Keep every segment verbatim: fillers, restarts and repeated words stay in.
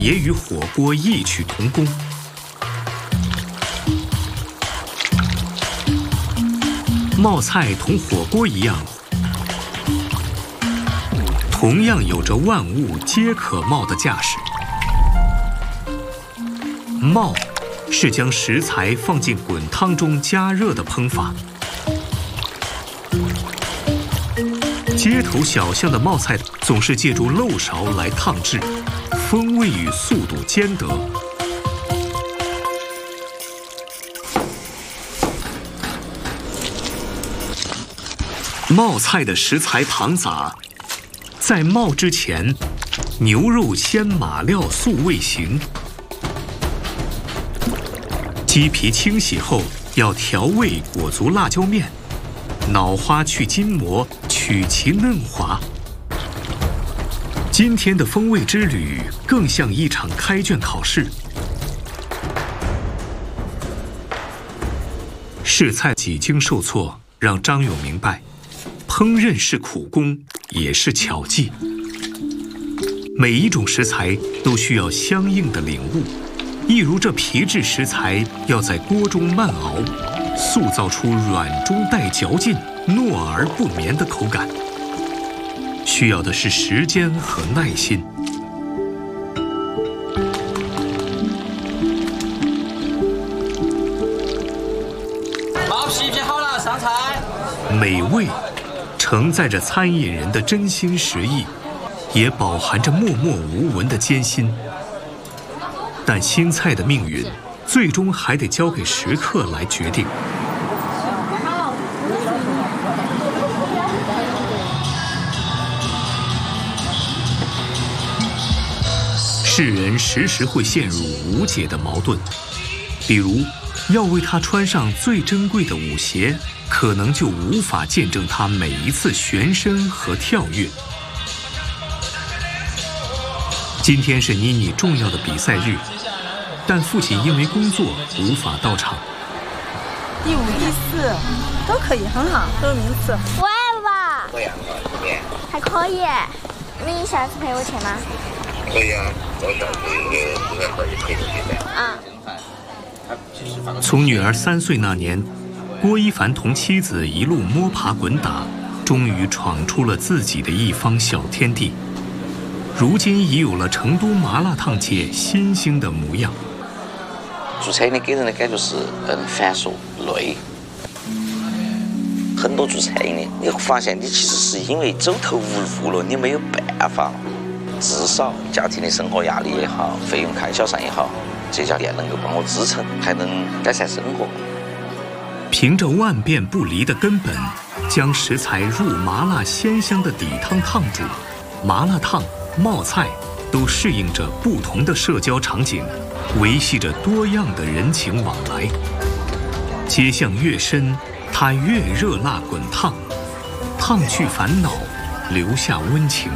也与火锅异曲同工。冒菜同火锅一样，同样有着万物皆可冒的架势。冒是将食材放进滚汤中加热的烹法。街头小巷的冒菜总是借助漏勺来烫制，风味与速度兼得。冒菜的食材庞杂，在冒之前，牛肉先码料素味型，鸡皮清洗后要调味裹足辣椒面，脑花去筋膜，取其嫩滑。今天的风味之旅更像一场开卷考试。试菜几经受挫，让张勇明白，烹饪是苦功，也是巧技。每一种食材都需要相应的领悟，一如这皮质食材要在锅中慢熬，塑造出软中带嚼劲、糯而不绵的口感，需要的是时间和耐心。 毛皮皮好了，上菜。 美味承载着餐饮人的真心实意，也饱含着默默无闻的艰辛。但新菜的命运，最终还得交给食客来决定。世人时时会陷入无解的矛盾，比如要为他穿上最珍贵的舞鞋，可能就无法见证他每一次旋身和跳跃。今天是妮妮重要的比赛日，但父亲因为工作无法到场。 第五、第四都可以，很好，都是名次。 我爱爸爸。 我呀， 还可以。你下次陪我去吗？ 可以啊，我下次也十来块也陪你去的。 啊。 从女儿三岁那年，郭一凡同妻子一路摸爬滚打，终于闯出了自己的一方小天地。如今已有了成都麻辣烫界新兴的模样。 做餐饮给人的感觉是嗯繁琐累。很多做餐饮的，你会发现你其实是因为走投无路了，你没有办法。至少家庭的生活压力也好，费用开销上也好，这家店能够帮我支撑，还能改善生活。 凭着万变不离的根本，将食材入麻辣鲜香的底汤烫煮，麻辣烫、冒菜都适应着不同的社交场景，维系着多样的人情往来。街巷越深，它越热辣滚烫，烫去烦恼，留下温情。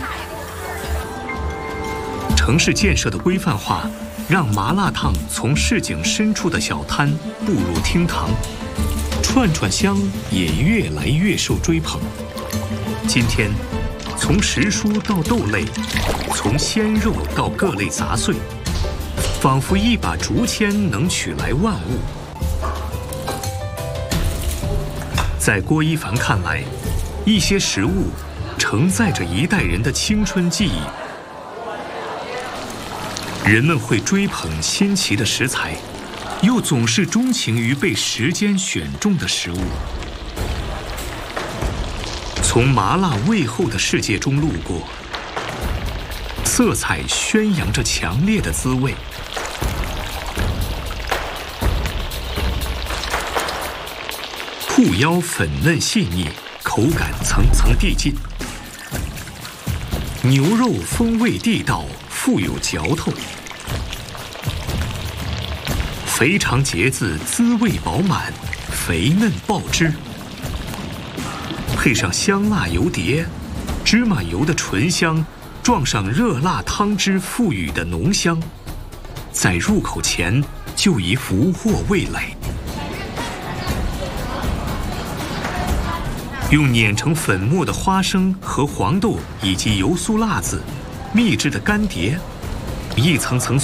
城市建设的规范化，让麻辣烫从市井深处的小摊步入厅堂，串串香也越来越受追捧。今天，从时蔬到豆类，从鲜肉到各类杂碎，仿佛一把竹签能取来万物。在郭一凡看来，一些食物承载着一代人的青春记忆。人们会追捧新奇的食材，又总是钟情于被时间选中的食物。从麻辣味厚的世界中路过，色彩宣扬着强烈的滋味。护腰粉嫩细腻，口感层层递进。牛肉风味地道，富有嚼头。肥肠节子滋味饱满，肥嫩爆汁。配上香辣油碟，芝麻油的醇香撞上热辣汤汁赋予的浓香，在入口前就已俘获味蕾。用碾成粉末的花生和黄豆以及油酥辣子，秘制的干碟， 一层层